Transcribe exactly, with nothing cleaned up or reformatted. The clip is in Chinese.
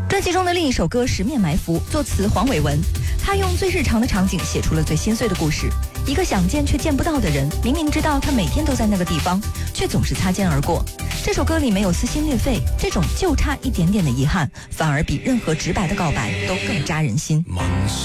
专辑中的另一首歌《十面埋伏》，作词黄伟文，他用最日常的场景写出了最心碎的故事。一个想见却见不到的人，明明知道他每天都在那个地方，却总是擦肩而过。这首歌里没有撕心裂肺，这种就差一点点的遗憾，反而比任何直白的告白都更扎人心。 梦想